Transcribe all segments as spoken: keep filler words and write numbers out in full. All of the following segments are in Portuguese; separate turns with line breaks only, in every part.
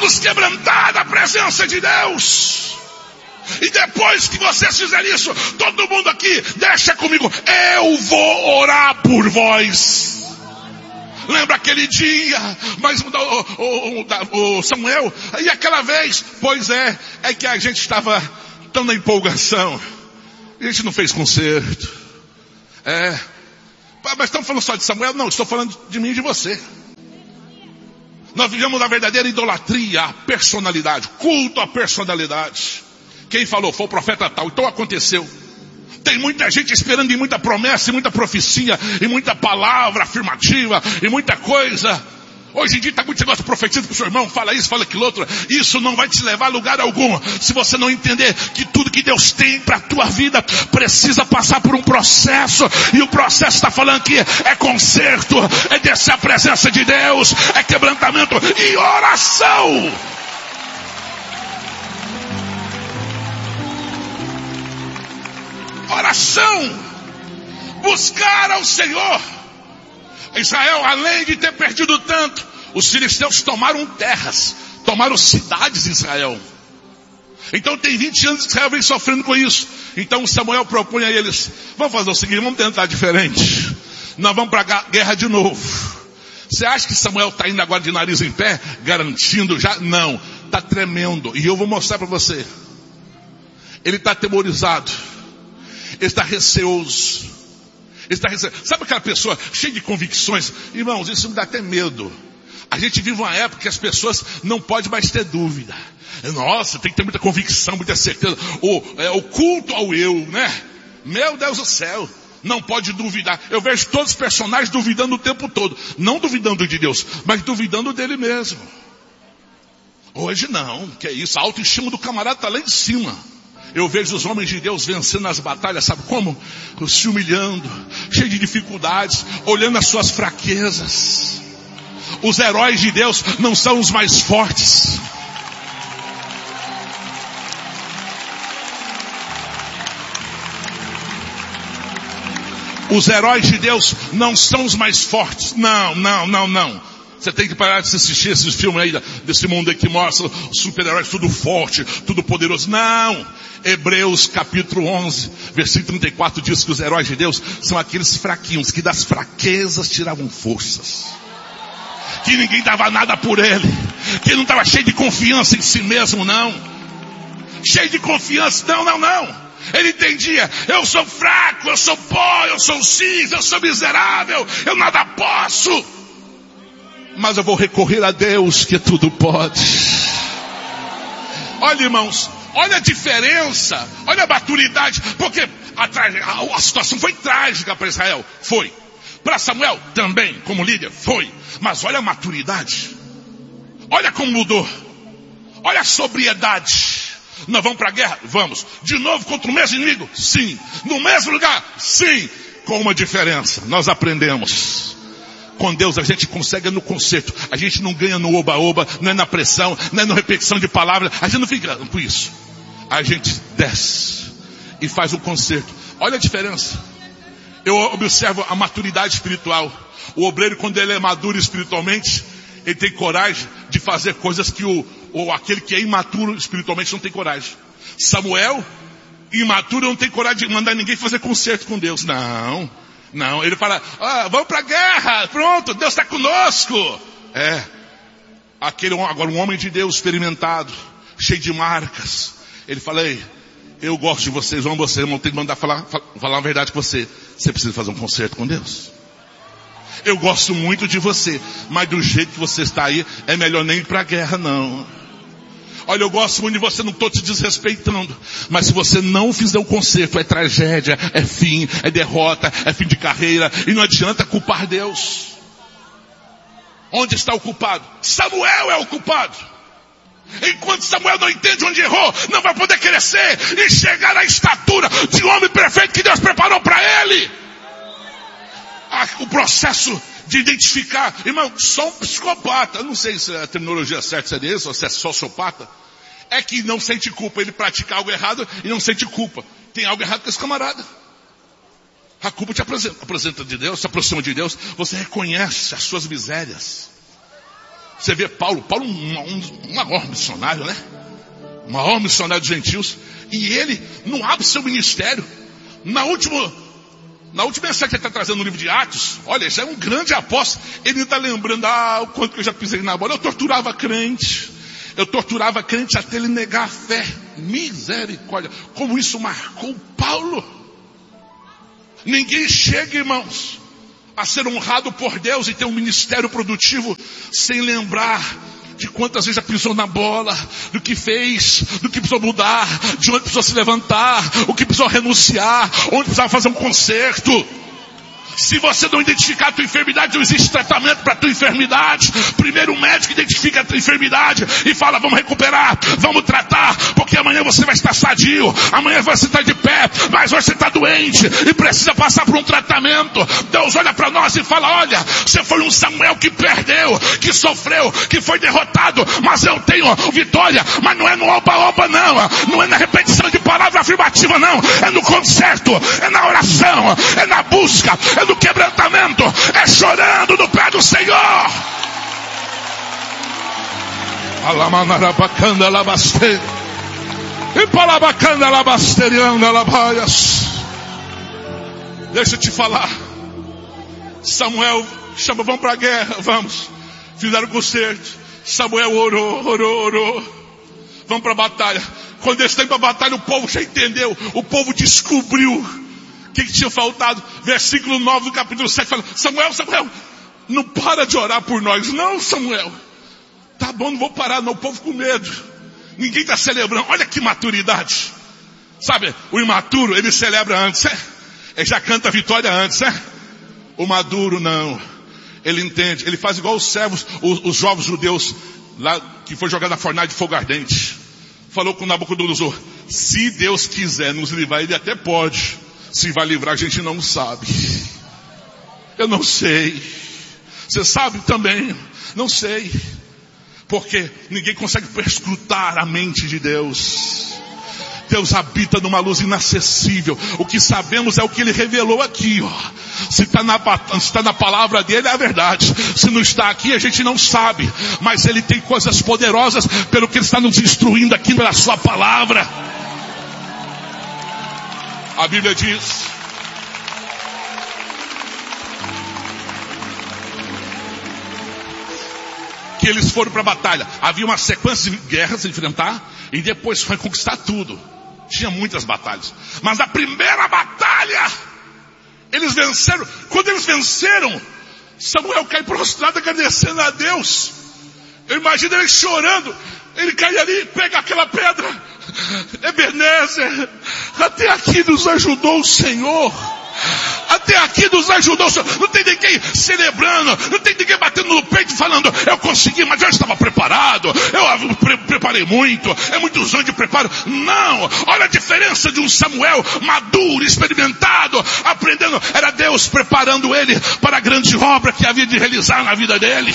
vamos quebrantar a presença de Deus. E depois que vocês fizerem isso, todo mundo aqui, deixa comigo, eu vou orar por vós. Lembra aquele dia, mas o, o, o, o Samuel, e aquela vez, pois é, é que a gente estava tão na empolgação, a gente não fez concerto, é, mas estamos falando só de Samuel? Não, estou falando de mim e de você. Nós vivemos na verdadeira idolatria, a personalidade, culto à personalidade. Quem falou? Foi o profeta tal, então aconteceu. Tem muita gente esperando em muita promessa, e muita profecia, e muita palavra afirmativa, e muita coisa. Hoje em dia está muito negócio profetiza para o seu irmão, fala isso, fala aquilo outro. Isso não vai te levar a lugar algum, se você não entender que tudo que Deus tem para a tua vida precisa passar por um processo. E o processo está falando aqui, é conserto, é descer a presença de Deus, é quebrantamento e oração. Oração, buscar ao Senhor. Israel, além de ter perdido tanto, os filisteus tomaram terras, tomaram cidades em Israel. Então tem vinte anos que Israel vem sofrendo com isso. Então Samuel propõe a eles, vamos fazer o seguinte, vamos tentar diferente. Nós vamos para a guerra de novo. Você acha que Samuel está indo agora de nariz em pé, garantindo já? Não, está tremendo. E eu vou mostrar para você. Ele está atemorizado. Ele está receoso. Ele está receoso. Sabe aquela pessoa cheia de convicções? Irmãos, isso me dá até medo. A gente vive uma época que as pessoas não podem mais ter dúvida. Nossa, tem que ter muita convicção, muita certeza. O, é, o culto ao eu, né? Meu Deus do céu. Não pode duvidar. Eu vejo todos os personagens duvidando o tempo todo. Não duvidando de Deus, mas duvidando dele mesmo. Hoje não, que é isso. A autoestima do camarada está lá em cima. Eu vejo os homens de Deus vencendo as batalhas, sabe como? Se humilhando, cheio de dificuldades, olhando as suas fraquezas. Os heróis de Deus não são os mais fortes. Os heróis de Deus não são os mais fortes. Não, não, não, não. Você tem que parar de assistir esses filmes aí desse mundo aí que mostra os super-heróis tudo forte, tudo poderoso. Não! Hebreus capítulo onze, versículo trinta e quatro diz que os heróis de Deus são aqueles fraquinhos que das fraquezas tiravam forças. Que ninguém dava nada por ele. Que não estava cheio de confiança em si mesmo, não. Cheio de confiança, não, não, não. Ele entendia, eu sou fraco, eu sou pó, eu sou cinza, eu sou miserável, eu nada posso. Mas eu vou recorrer a Deus que tudo pode. Olha, irmãos, olha a diferença, olha a maturidade, porque a, a, a situação foi trágica para Israel, foi. Para Samuel também, como líder, foi. Mas olha a maturidade, olha como mudou, olha a sobriedade. Nós vamos para a guerra? Vamos. De novo contra o mesmo inimigo? Sim. No mesmo lugar? Sim. Com uma diferença, nós aprendemos. Com Deus a gente consegue no conserto. A gente não ganha no oba-oba, não é na pressão, não é na repetição de palavras. A gente não fica com isso. A gente desce e faz o conserto. Olha a diferença. Eu observo a maturidade espiritual. O obreiro, quando ele é maduro espiritualmente, ele tem coragem de fazer coisas que o, ou aquele que é imaturo espiritualmente não tem coragem. Samuel, imaturo, não tem coragem de mandar ninguém fazer conserto com Deus. Não. Não, ele fala, ah, vamos para a guerra, pronto, Deus está conosco. É, aquele, agora um homem de Deus experimentado, cheio de marcas. Ele fala, ei, eu gosto de vocês, amo vocês, não tenho que mandar falar, falar a verdade com você. Você precisa fazer um concerto com Deus. Eu gosto muito de você, mas do jeito que você está aí, é melhor nem ir para a guerra não. Olha, eu gosto muito de você, não estou te desrespeitando. Mas se você não fizer o conserto, é tragédia, é fim, é derrota, é fim de carreira. E não adianta culpar Deus. Onde está o culpado? Samuel é o culpado. Enquanto Samuel não entende onde errou, não vai poder crescer e chegar à estatura de um homem perfeito que Deus preparou para ele. Ah, o processo de identificar, irmão, só um psicopata, eu não sei se a terminologia certa seria isso, ou se é sociopata, é que não sente culpa, ele pratica algo errado e não sente culpa. Tem algo errado com esse camarada. A culpa te apresenta, apresenta de Deus, se aproxima de Deus, você reconhece as suas misérias. Você vê Paulo, Paulo um, um, um maior missionário, né? O maior missionário dos gentios. E ele, no ápice do seu ministério, na última, na última mensagem que ele está trazendo no livro de Atos, olha, já é um grande apóstolo. Ele está lembrando, ah, o quanto que eu já pisei na bola. Eu torturava crente. Eu torturava crente até ele negar a fé. Misericórdia. Como isso marcou Paulo. Ninguém chega, irmãos, a ser honrado por Deus e ter um ministério produtivo sem lembrar de quantas vezes já pisou na bola, do que fez, do que precisou mudar, de onde precisou se levantar, o que precisou renunciar, onde precisava fazer um conserto. Se você não identificar a tua enfermidade, não existe tratamento para a tua enfermidade. Primeiro o médico identifica a tua enfermidade e fala, vamos recuperar, vamos tratar, porque amanhã você vai estar sadio, amanhã você está de pé, mas hoje você está doente e precisa passar por um tratamento. Deus olha para nós e fala, olha, você foi um Samuel que perdeu, que sofreu, que foi derrotado, mas eu tenho vitória. Mas não é no oba-oba não, não é na repetição de palavra afirmativa não, é no conserto, é na oração, é na busca, é no quebrantamento, é chorando no pé do Senhor. Alamanarabacanda labaste, e palabacanda labasterianda labaias. Deixa eu te falar. Samuel chama, vamos para a guerra, vamos. Fizeram concerto. Samuel orou, orou, orou. Vamos para a batalha. Quando eles estão para a batalha, o povo já entendeu. O povo descobriu o que, que tinha faltado. Versículo nove do capítulo sete fala, Samuel, Samuel, não para de orar por nós. Não, Samuel. Tá bom, não vou parar não, o povo com medo. Ninguém está celebrando. Olha que maturidade. Sabe, o imaturo, ele celebra antes, é? Ele já canta a vitória antes, é? O maduro não. Ele entende, ele faz igual os servos, os, os jovens judeus, lá que foi jogado na fornalha de fogo ardente. Falou com Nabucodonosor, se Deus quiser nos livrar, ele até pode. Se vai livrar, a gente não sabe. Eu não sei. Você sabe também? Não sei. Porque ninguém consegue perscrutar a mente de Deus. Deus habita numa luz inacessível. O que sabemos é o que Ele revelou aqui, ó. Se está na, se tá na palavra dele, é a verdade. Se não está aqui, a gente não sabe. Mas Ele tem coisas poderosas pelo que Ele está nos instruindo aqui pela Sua palavra. A Bíblia diz que eles foram para a batalha. Havia uma sequência de guerras a enfrentar e depois foi conquistar tudo. Tinha muitas batalhas. Mas a primeira batalha, eles venceram. Quando eles venceram, Samuel cai prostrado agradecendo a Deus. Eu imagino ele chorando. Ele cai ali, pega aquela pedra. Ebenezer, até aqui nos ajudou o Senhor. Até aqui nos ajudou o Senhor. Não tem ninguém celebrando, não tem ninguém batendo no peito falando, eu consegui, mas eu estava preparado, eu pre- preparei muito, é muitos anos de preparo. Não, olha a diferença de um Samuel maduro, experimentado, aprendendo. Era Deus preparando ele para a grande obra que havia de realizar na vida dele.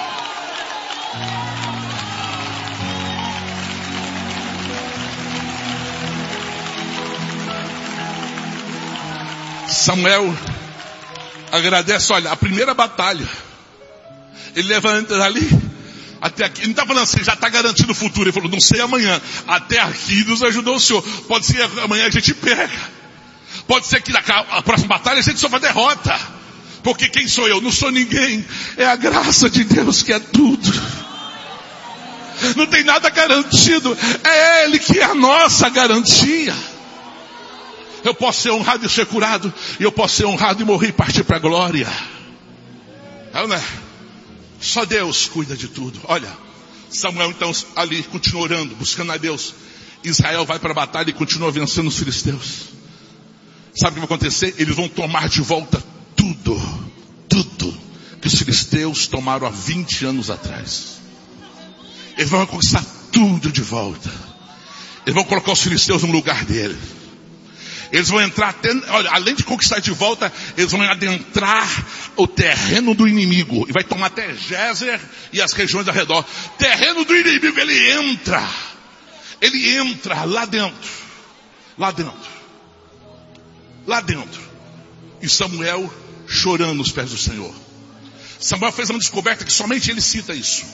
Samuel agradece, olha, a primeira batalha, ele levanta dali, até aqui, ele não está falando assim, já está garantido o futuro, ele falou, não sei amanhã, até aqui nos ajudou o Senhor, pode ser amanhã a gente pega, pode ser que na a próxima batalha a gente sofra derrota, porque quem sou eu? Não sou ninguém, é a graça de Deus que é tudo, não tem nada garantido, é Ele que é a nossa garantia. Eu posso ser honrado e ser curado. E eu posso ser honrado e morrer e partir para a glória. Não é? Só Deus cuida de tudo. Olha, Samuel então ali continua orando, buscando a Deus. Israel vai para a batalha e continua vencendo os filisteus. Sabe o que vai acontecer? Eles vão tomar de volta tudo. Tudo que os filisteus tomaram há vinte anos atrás. Eles vão conquistar tudo de volta. Eles vão colocar os filisteus no lugar dele. Eles vão entrar até, olha, além de conquistar de volta, eles vão adentrar o terreno do inimigo. E vai tomar até Gézer e as regiões ao redor. Terreno do inimigo, ele entra. Ele entra lá dentro. Lá dentro. Lá dentro. E Samuel chorando nos pés do Senhor. Samuel fez uma descoberta que somente ele cita isso.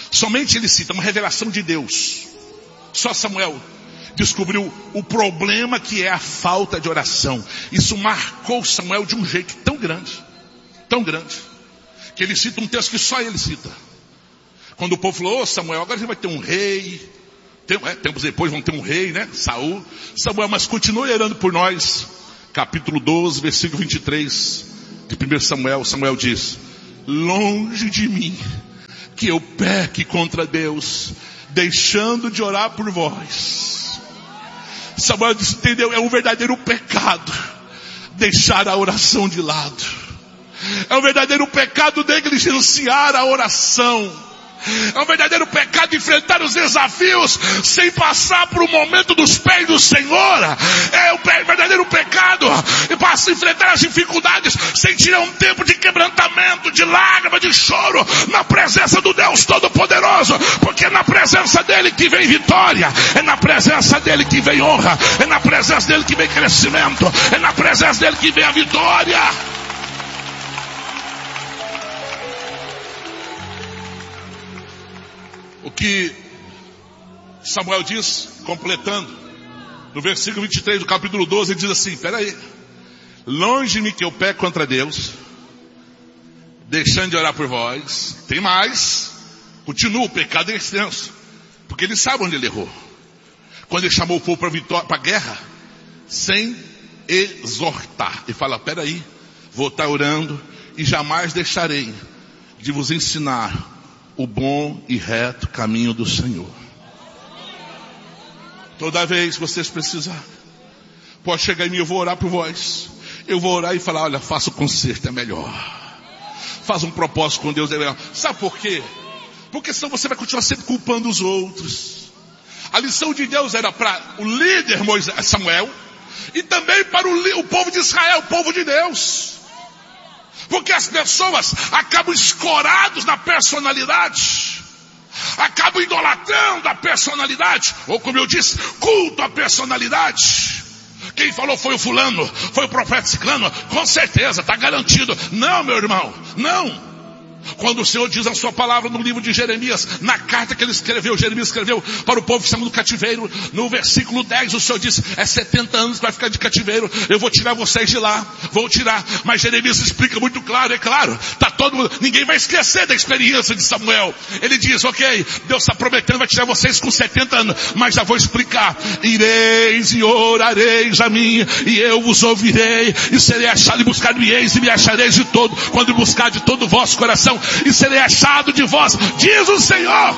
Somente ele cita uma revelação de Deus. Só Samuel descobriu o problema que é a falta de oração. Isso marcou Samuel de um jeito tão grande, tão grande, que ele cita um texto que só ele cita. Quando o povo falou, ô Samuel, agora a gente vai ter um rei. Tem, é, tempos depois vão ter um rei, né? Saul. Samuel, mas continue orando por nós. Capítulo doze, versículo vinte e três de primeiro Samuel. Samuel diz: longe de mim que eu peque contra Deus, deixando de orar por vós. Samuel disse, entendeu? É um verdadeiro pecado deixar a oração de lado. É um verdadeiro pecado negligenciar a oração. É um verdadeiro pecado enfrentar os desafios sem passar por um momento dos pés do Senhor. É um verdadeiro pecado e passa a enfrentar as dificuldades sem tirar um tempo de quebrantamento, de lágrima, de choro na presença do Deus Todo-Poderoso, porque é na presença dele que vem vitória, é na presença dele que vem honra, é na presença dele que vem crescimento, é na presença dele que vem a vitória. O que Samuel diz, completando, no versículo vinte e três do capítulo doze, ele diz assim, peraí, longe de mim que eu peco contra Deus, deixando de orar por vós. Tem mais, continua, o pecado é extenso, porque ele sabe onde ele errou. Quando ele chamou o povo para vitória, para a guerra, sem exortar, ele fala, peraí, vou estar orando e jamais deixarei de vos ensinar o bom e reto caminho do Senhor. Toda vez que vocês precisarem, pode chegar em mim, eu vou orar por vós. Eu vou orar e falar, olha, faça o conserto, é melhor. Faz um propósito com Deus, é melhor. Sabe por quê? Porque senão você vai continuar sempre culpando os outros. A lição de Deus era para o líder Moisés, Samuel, e também para o, o povo de Israel, o povo de Deus. Porque as pessoas acabam escorados na personalidade, acabam idolatrando a personalidade, ou como eu disse, culto à personalidade. Quem falou foi o fulano, foi o profeta ciclano, com certeza, está garantido. Não, meu irmão, não. Quando o Senhor diz a sua palavra no livro de Jeremias, na carta que ele escreveu, Jeremias escreveu para o povo que estava no cativeiro, no versículo dez, o Senhor disse, é setenta anos que vai ficar de cativeiro, eu vou tirar vocês de lá, vou tirar. Mas Jeremias explica muito claro, é claro, tá todo mundo, ninguém vai esquecer da experiência de Samuel. Ele diz, ok, Deus está prometendo, vai tirar vocês com setenta anos, mas já vou explicar, ireis e orareis a mim, e eu vos ouvirei, e serei achado, e buscar-me-eis, e me achareis de todo, quando buscar de todo o vosso coração, e serei achado de vós, diz o Senhor.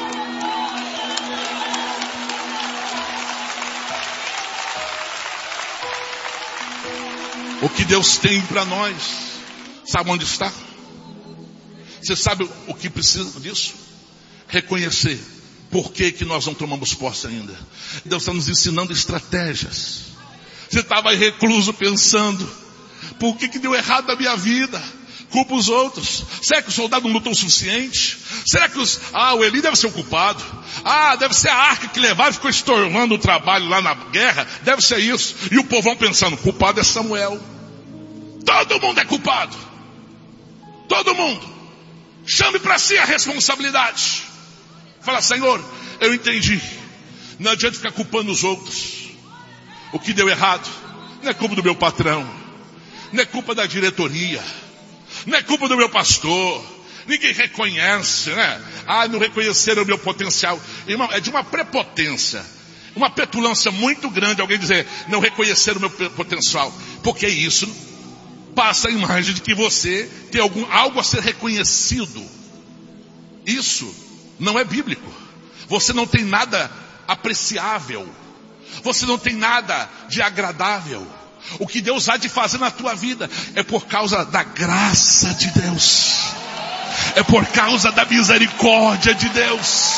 O que Deus tem para nós, sabe onde está? Você sabe o que precisa disso? Reconhecer por que que nós não tomamos posse ainda. Deus está nos ensinando estratégias. Você estava aí recluso pensando, por que que deu errado na minha vida? Culpa os outros. Será que o soldado não lutou o suficiente? Será que os... Ah, o Eli deve ser o culpado. Ah, deve ser a arca que levaram e ficou estorvando o trabalho lá na guerra. Deve ser isso. E o povão pensando, culpado é Samuel. Todo mundo é culpado. Todo mundo. Chame para si a responsabilidade. Fala, Senhor, eu entendi. Não adianta ficar culpando os outros. O que deu errado não é culpa do meu patrão. Não é culpa da diretoria. Não é culpa do meu pastor. Ninguém reconhece, né? Ah, não reconheceram o meu potencial. É de uma prepotência, uma petulância muito grande alguém dizer, não reconheceram o meu potencial. Porque isso passa a imagem de que você tem algum, algo a ser reconhecido. Isso não é bíblico. Você não tem nada apreciável. Você não tem nada de agradável. O que Deus há de fazer na tua vida é por causa da graça de Deus. É por causa da misericórdia de Deus.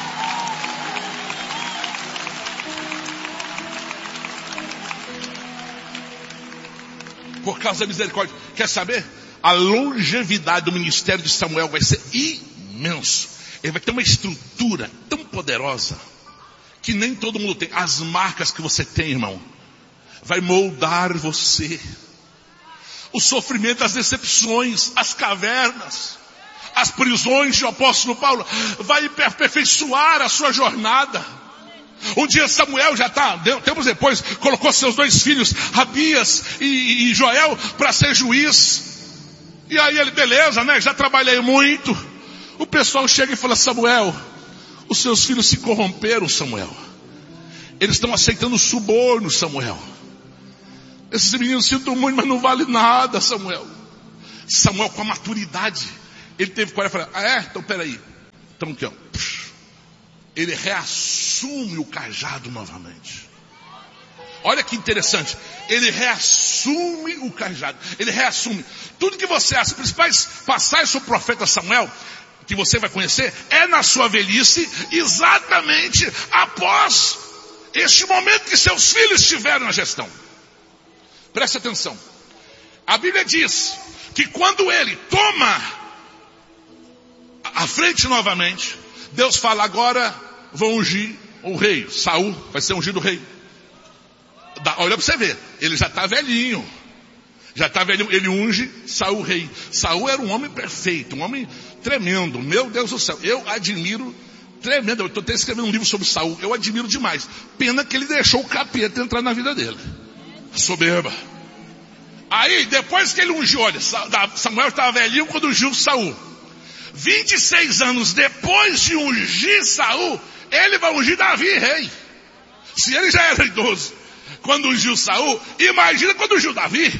Por causa da misericórdia. Quer saber? A longevidade do ministério de Samuel vai ser imenso. Ele vai ter uma estrutura tão poderosa que nem todo mundo tem. As marcas que você tem, irmão, vai moldar você. O sofrimento, as decepções, as cavernas, as prisões do apóstolo Paulo, vai aperfeiçoar a sua jornada. Um dia Samuel já está, tempos depois, colocou seus dois filhos, Abias e, e Joel, para ser juiz. E aí ele, beleza, né? Já trabalhei muito. O pessoal chega e fala: Samuel, os seus filhos se corromperam, Samuel. Eles estão aceitando suborno, Samuel. Esses meninos sinto muito, mas não vale nada, Samuel. Samuel, com a maturidade, ele teve coragem e falou: ah é? Então peraí. Então aqui, ó. Ele reassume o cajado novamente. Olha que interessante. Ele reassume o cajado. Ele reassume. Tudo que você, as principais passagens sobre o profeta Samuel, que você vai conhecer, é na sua velhice, exatamente após este momento que seus filhos estiveram na gestão. Preste atenção. A Bíblia diz que quando ele toma a frente novamente, Deus fala: agora vou ungir o rei. Saul vai ser ungido rei. Olha para você ver, ele já está velhinho. Já está velhinho, ele unge Saul rei. Saul era um homem perfeito, um homem tremendo. Meu Deus do céu, eu admiro tremendo. Eu estou até escrevendo um livro sobre Saul, eu admiro demais. Pena que ele deixou o capeta entrar na vida dele. Soberba. Aí, depois que ele ungiu, olha, Samuel estava velhinho quando ungiu Saul. vinte e seis anos depois de ungir Saul, ele vai ungir Davi rei. Se ele já era idoso quando ungiu Saul, imagina quando ungiu Davi.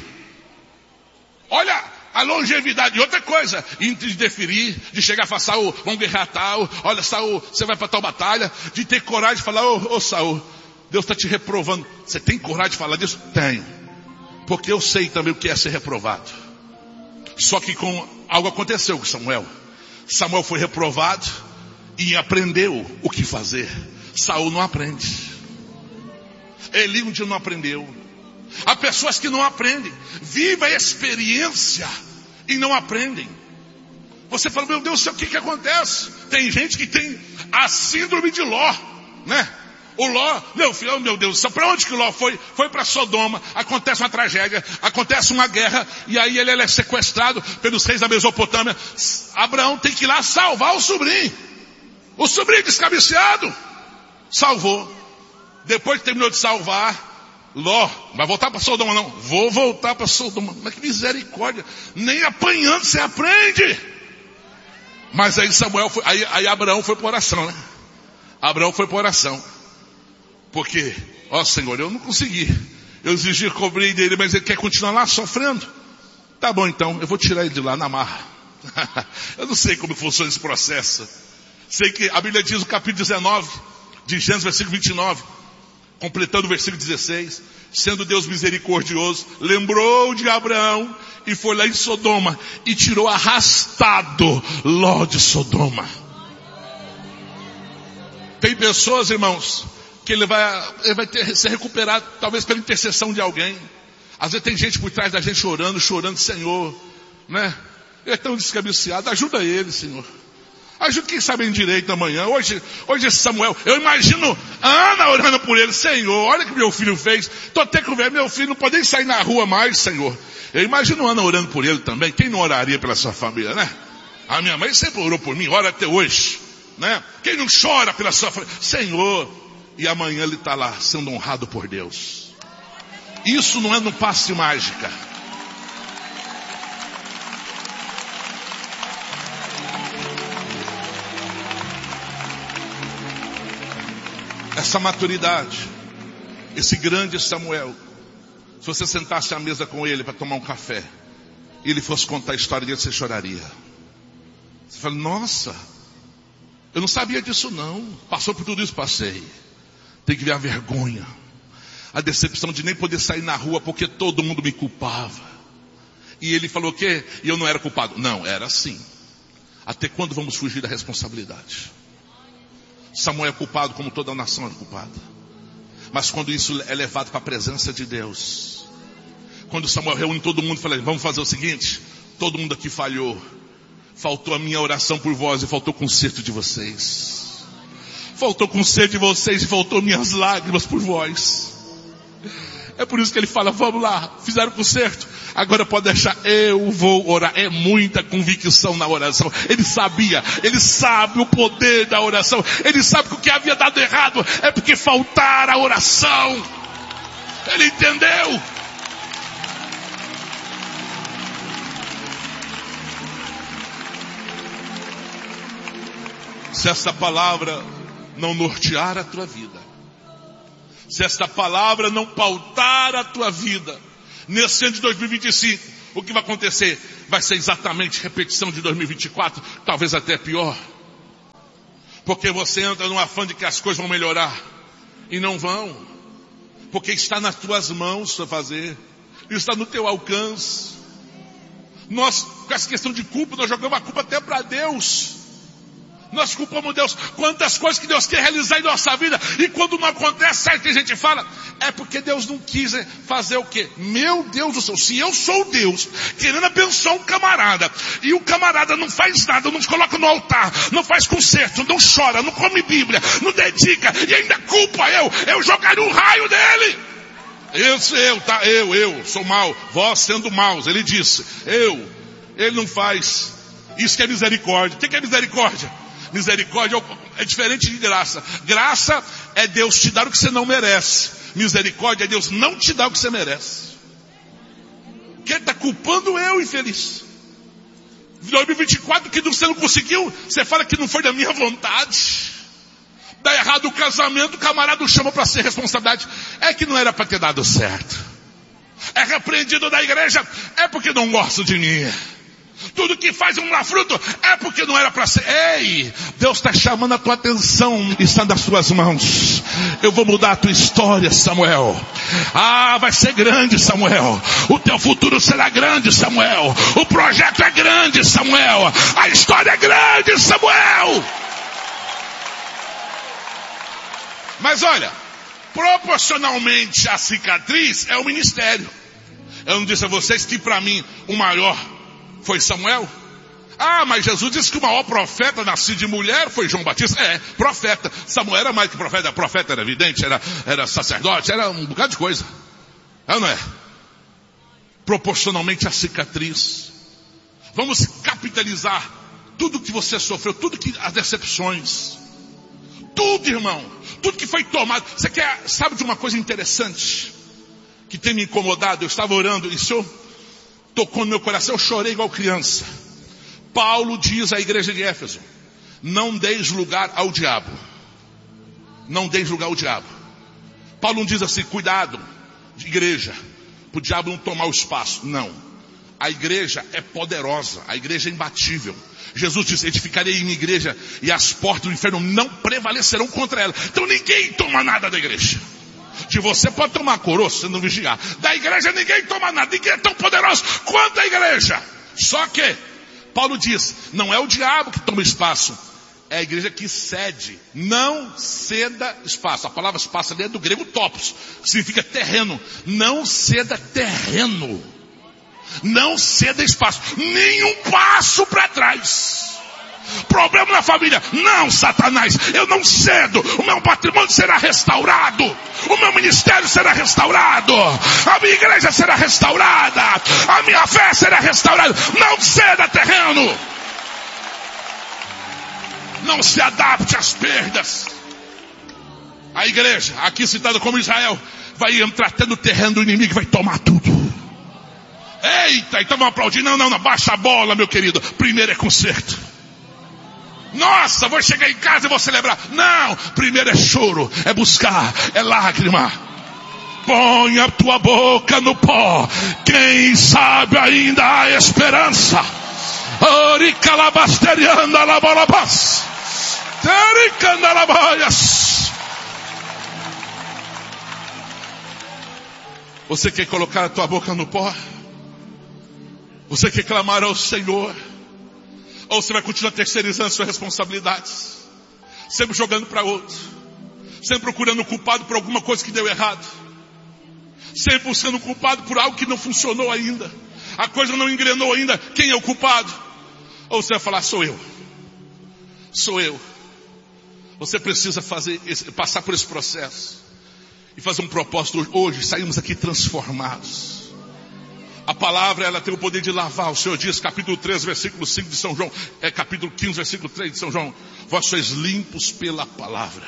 Olha a longevidade. E outra coisa, de deferir, de chegar e falar: Saul, vamos guerrear tal. Olha, Saul, você vai para tal batalha. De ter coragem de falar: ô, ô Saul, Deus está te reprovando. Você tem coragem de falar disso? Tenho. Porque eu sei também o que é ser reprovado. Só que com algo aconteceu com Samuel. Samuel foi reprovado e aprendeu o que fazer. Saul não aprende. Eli um dia não aprendeu. Há pessoas que não aprendem. Vivem a experiência e não aprendem. Você fala: meu Deus do céu, o que que acontece? Tem gente que tem a síndrome de Ló, né? O Ló, meu filho, oh, meu Deus do céu, para onde que Ló foi? Foi para Sodoma. Acontece uma tragédia, acontece uma guerra, e aí ele, ele é sequestrado pelos reis da Mesopotâmia. Abraão tem que ir lá salvar o sobrinho. O sobrinho descabeceado. Salvou. Depois que terminou de salvar, Ló, vai voltar para Sodoma não? Vou voltar para Sodoma. Mas que misericórdia. Nem apanhando você aprende. Mas aí Samuel foi, aí, aí Abraão foi para oração, né? Abraão foi para oração. Porque, ó Senhor, eu não consegui. Eu exigi cobrir dele, mas ele quer continuar lá sofrendo. Tá bom então, eu vou tirar ele de lá na marra. Eu não sei como funciona esse processo. Sei que a Bíblia diz no capítulo dezenove, de Gênesis, versículo vinte e nove, completando o versículo dezesseis, sendo Deus misericordioso, lembrou de Abraão e foi lá em Sodoma e tirou arrastado Ló de Sodoma. Tem pessoas, irmãos, que ele vai, ele vai ter, ser recuperado, talvez pela intercessão de alguém. Às vezes tem gente por trás da gente chorando, chorando: Senhor, né? Ele é tão descabeceado, ajuda ele, Senhor. Ajuda quem sabe em direito amanhã. Hoje, hoje esse Samuel, eu imagino Ana orando por ele: Senhor, olha o que meu filho fez. Estou até com velho, meu filho não pode nem sair na rua mais, Senhor. Eu imagino Ana orando por ele também. Quem não oraria pela sua família, né? A minha mãe sempre orou por mim, ora até hoje, né? Quem não chora pela sua família? Senhor. E amanhã ele está lá sendo honrado por Deus. Isso não é no passe mágica. Essa maturidade, esse grande Samuel, se você sentasse à mesa com ele para tomar um café e ele fosse contar a história dele, você choraria. Você fala: nossa, eu não sabia disso não. Passou por tudo isso? Passei. Tem que ver a vergonha, a decepção de nem poder sair na rua porque todo mundo me culpava. E ele falou que e eu não era culpado. Não, era assim. Até quando vamos fugir da responsabilidade? Samuel é culpado como toda a nação é culpada. Mas quando isso é levado para a presença de Deus, quando Samuel reúne todo mundo e fala: vamos fazer o seguinte, todo mundo aqui falhou, faltou a minha oração por vós e faltou o conserto de vocês. Faltou conserto de vocês e faltou minhas lágrimas por vós. É por isso que ele fala, vamos lá, fizeram conserto. Agora pode deixar, eu vou orar. É muita convicção na oração. Ele sabia, ele sabe o poder da oração. Ele sabe que o que havia dado errado é porque faltara a oração. Ele entendeu. Se essa palavra não nortear a tua vida, se esta palavra não pautar a tua vida, nesse ano de dois mil e vinte e cinco, o que vai acontecer? Vai ser exatamente repetição de dois mil e vinte e quatro, talvez até pior. Porque você entra num afã de que as coisas vão melhorar, e não vão. Porque está nas tuas mãos para fazer, está no teu alcance. Nós, com essa questão de culpa, nós jogamos a culpa até para Deus. Nós culpamos Deus. Quantas coisas que Deus quer realizar em nossa vida. E quando não acontece, sabe o que a gente fala? É porque Deus não quis fazer o quê? Meu Deus do céu, se eu sou Deus, querendo abençoar um camarada, e o camarada não faz nada, não se coloca no altar, não faz concerto, não chora, não come Bíblia, não dedica, e ainda culpa eu, eu jogaria um raio nele. Eu, eu, tá, eu, eu, sou mau, vós sendo maus, ele disse, eu, ele não faz. Isso que é misericórdia. O que é misericórdia? Misericórdia é diferente de graça. Graça é Deus te dar o que você não merece. Misericórdia é Deus não te dar o que você merece. Quem está culpando eu, infeliz? dois mil e vinte e quatro que você não conseguiu, você fala que não foi da minha vontade. Dá errado o casamento, o camarada chama para ser responsabilidade. É que não era para ter dado certo. É repreendido da igreja, é porque não gosta de mim. Tudo que faz um lá fruto é porque não era para ser. Ei, Deus está chamando a tua atenção, está nas tuas mãos. Eu vou mudar a tua história, Samuel. Ah, vai ser grande, Samuel. O teu futuro será grande, Samuel. O projeto é grande, Samuel. A história é grande, Samuel. Mas olha, proporcionalmente à cicatriz é o ministério. Eu não disse a vocês que para mim o maior foi Samuel? Ah, mas Jesus disse que o maior profeta nascido de mulher foi João Batista. É, profeta. Samuel era mais que profeta. Profeta era vidente, era, era sacerdote, era um bocado de coisa. É ou não é? Proporcionalmente à cicatriz. Vamos capitalizar tudo que você sofreu, tudo que as decepções. Tudo, irmão. Tudo que foi tomado. Você quer, sabe de uma coisa interessante? Que tem me incomodado. Eu estava orando e o Senhor tocou no meu coração, eu chorei igual criança. Paulo diz à igreja de Éfeso, não deis lugar ao diabo. Não deis lugar ao diabo. Paulo não diz assim, cuidado, de igreja, para o diabo não tomar o espaço. Não. A igreja é poderosa, a igreja é imbatível. Jesus disse, edificarei em minha igreja e as portas do inferno não prevalecerão contra ela. Então ninguém toma nada da igreja. De você pode tomar coroa se você não vigiar. Da igreja ninguém toma nada. Ninguém é tão poderoso quanto a igreja. Só que, Paulo diz, não é o diabo que toma espaço. É a igreja que cede. Não ceda espaço. A palavra espaço ali é do grego topos. Que significa terreno. Não ceda terreno. Não ceda espaço. Nenhum passo para trás. Problema na família. Não, Satanás, eu não cedo. O meu patrimônio será restaurado. O meu ministério será restaurado. A minha igreja será restaurada. A minha fé será restaurada. Não ceda terreno. Não se adapte às perdas. A igreja, aqui citada como Israel, vai entrar até no terreno do inimigo e vai tomar tudo. Eita, então vamos aplaudir. Não, não, não, baixa a bola, meu querido. Primeiro é conserto. Nossa, vou chegar em casa e vou celebrar. Não, primeiro é choro, é buscar, é lágrima. Põe a tua boca no pó. Quem sabe ainda há esperança. Oricalabasterianda labalabas. Tericandalabaias. Você quer colocar a tua boca no pó? Você quer clamar ao Senhor? Ou você vai continuar terceirizando suas responsabilidades? Sempre jogando para outro. Sempre procurando o culpado por alguma coisa que deu errado. Sempre buscando o culpado por algo que não funcionou ainda. A coisa não engrenou ainda. Quem é o culpado? Ou você vai falar, sou eu. Sou eu. Você precisa fazer esse, passar por esse processo. e fazer um propósito hoje, saímos aqui transformados. A palavra, ela tem o poder de lavar. O Senhor diz, capítulo três, versículo cinco de São João, é capítulo quinze, versículo três de São João, vós sois limpos pela palavra.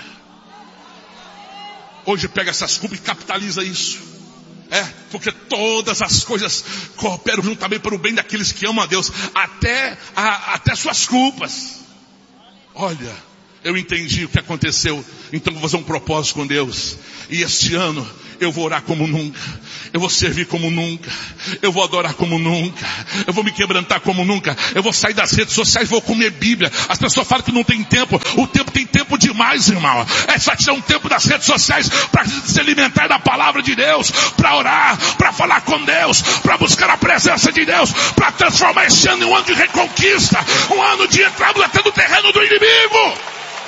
Hoje pega essas culpas e capitaliza isso. É, porque todas as coisas cooperam juntamente para o bem daqueles que amam a Deus, até, a, até suas culpas. Olha, eu entendi o que aconteceu, então vou fazer um propósito com Deus. E este ano eu vou orar como nunca, eu vou servir como nunca, eu vou adorar como nunca, eu vou me quebrantar como nunca, eu vou sair das redes sociais, vou comer Bíblia. As pessoas falam que não tem tempo, o tempo tem tempo demais, irmão. É só tirar um tempo das redes sociais para se alimentar da palavra de Deus, para orar, para falar com Deus, para buscar a presença de Deus, para transformar esse ano em um ano de reconquista, um ano de entrarmos até no terreno do inimigo.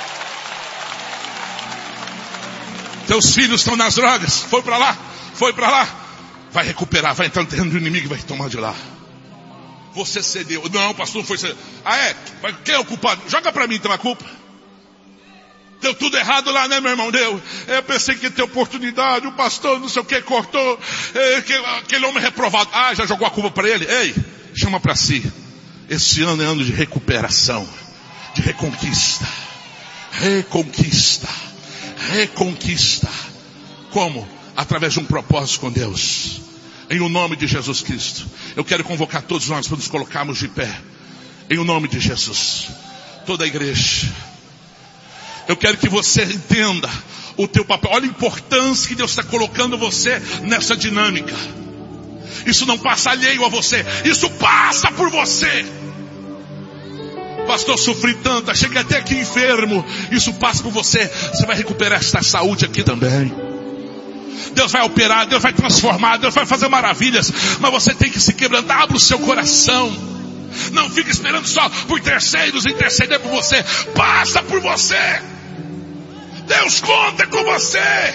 Teus filhos estão nas drogas, foi para lá, foi para lá, vai recuperar, vai entrar no terreno do inimigo e vai tomar de lá. Você cedeu. Não, pastor, não foi ceder. Ah, é? Quem é o culpado? Joga para mim então a culpa. Deu tudo errado lá, né, meu irmão? Deu. Eu pensei que ia ter oportunidade, o pastor não sei o que cortou, é, que, aquele homem reprovado. Ah, já jogou a culpa para ele? Ei, chama para si. Esse ano é ano de recuperação, de reconquista. Reconquista. Reconquista. Como? Através de um propósito com Deus. Em o nome de Jesus Cristo. Eu quero convocar todos nós para nos colocarmos de pé. Em o nome de Jesus. Toda a igreja. Eu quero que você entenda o teu papel. Olha a importância que Deus está colocando você nessa dinâmica. Isso não passa alheio a você. Isso passa por você. Pastor, sofri tanto, cheguei até aqui enfermo. Isso passa por você. Você vai recuperar esta saúde aqui também. Deus vai operar, Deus vai transformar, Deus vai fazer maravilhas. Mas você tem que se quebrantar. Abra o seu coração. Não fique esperando só por terceiros interceder por você. Passa por você. Deus conta com você.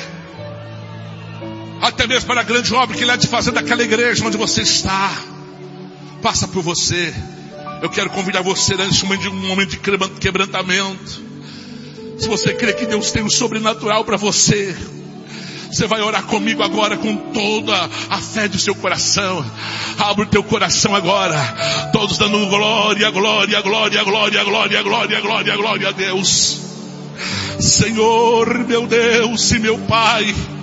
Até mesmo para a grande obra que Ele há de fazer daquela igreja onde você está. Passa por você. Eu quero convidar você nesse momento de um momento de quebrantamento. Se você crê que Deus tem um sobrenatural para você, você vai orar comigo agora com toda a fé do seu coração. Abre o teu coração agora. Todos dando glória, glória, glória, glória, glória, glória, glória, glória a Deus. Senhor, meu Deus e meu Pai.